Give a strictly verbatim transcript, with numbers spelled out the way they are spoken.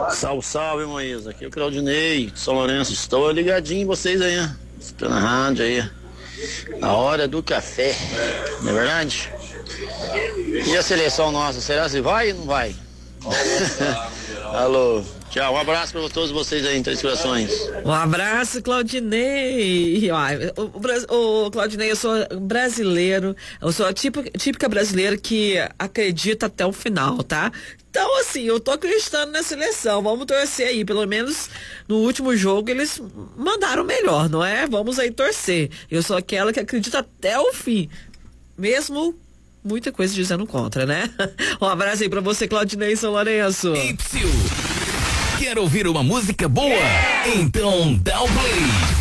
Salve, salve, Moisés. Aqui é o Claudinei, de São Lourenço. Estou ligadinho em vocês aí, né? Estou na rádio aí. A hora do café, não é verdade? E a seleção nossa, será se vai ou não vai? Alô, tchau, um abraço para todos vocês aí em Três Corações. Um abraço, Claudinei. O, o, o Claudinei, eu sou brasileiro, eu sou a típica, típica brasileira que acredita até o final, tá? Então, assim, eu tô acreditando na seleção. Vamos torcer aí. Pelo menos no último jogo eles mandaram melhor, não é? Vamos aí torcer. Eu sou aquela que acredita até o fim. Mesmo muita coisa dizendo contra, né? Um abraço aí pra você, Claudinei São Lourenço. Quer ouvir uma música boa? Então dá o play.